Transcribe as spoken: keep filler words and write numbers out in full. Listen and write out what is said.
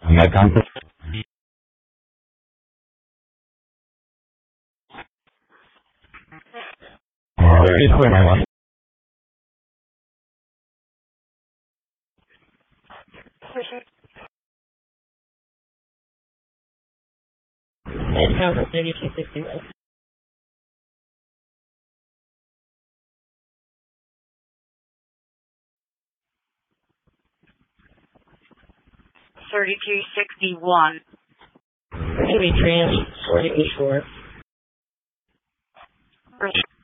My contact. Alright, where am I on? It counts at thirty-two sixty-one. Thirty-two sixty-one. Should be trans forty-four.